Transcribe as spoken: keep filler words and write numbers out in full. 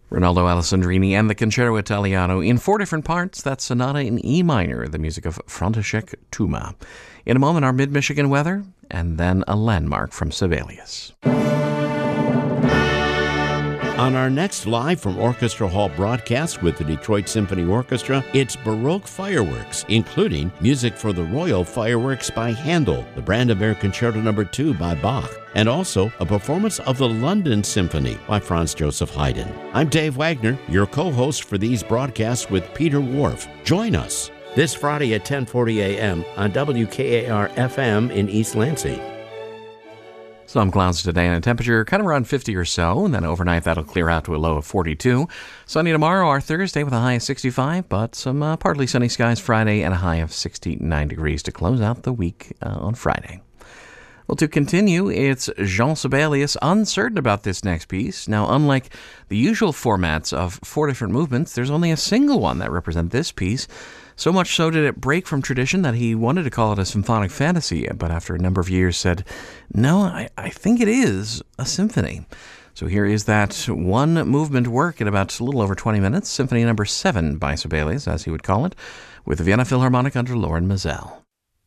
Ronaldo Alessandrini and the Concerto Italiano in four different parts. That sonata in E minor, the music of František Tuma. In a moment, our mid-Michigan weather, and then a landmark from Sibelius. On our next Live from Orchestra Hall broadcast with the Detroit Symphony Orchestra, it's Baroque fireworks, including music for the Royal Fireworks by Handel, the Brandenburg Concerto Number two by Bach, and also a performance of the London Symphony by Franz Joseph Haydn. I'm Dave Wagner, your co-host for these broadcasts with Peter Whorf. Join us this Friday at ten forty a.m. on W K A R F M in East Lansing. Some clouds today and a temperature kind of around fifty or so, and then overnight that'll clear out to a low of forty-two. Sunny tomorrow, our Thursday, with a high of sixty-five, but some uh, partly sunny skies Friday and a high of sixty-nine degrees to close out the week uh, on Friday. Well, to continue, it's Jean Sibelius, uncertain about this next piece. Now, unlike the usual formats of four different movements, there's only a single one that represents this piece. So much so did it break from tradition that he wanted to call it a symphonic fantasy, but after a number of years said, no, I, I think it is a symphony. So here is that one movement work in about a little over twenty minutes, Symphony Number seven by Sibelius, as he would call it, with the Vienna Philharmonic under Loren Maazel.